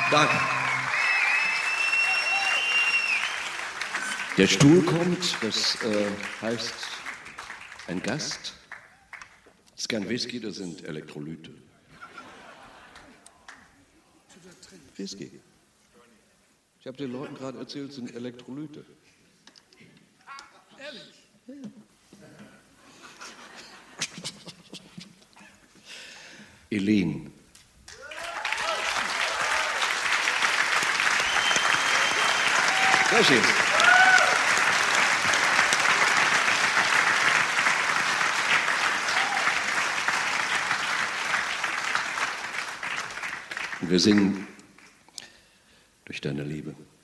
Danke. Der Stuhl kommt, das heißt ein Gast. Ist gern Whisky, das sind Elektrolyte. Whisky. Ich habe den Leuten gerade erzählt, es sind Elektrolyte. Ehrlich? Ja. Elin. Sehr schön. Und wir singen durch deine Liebe.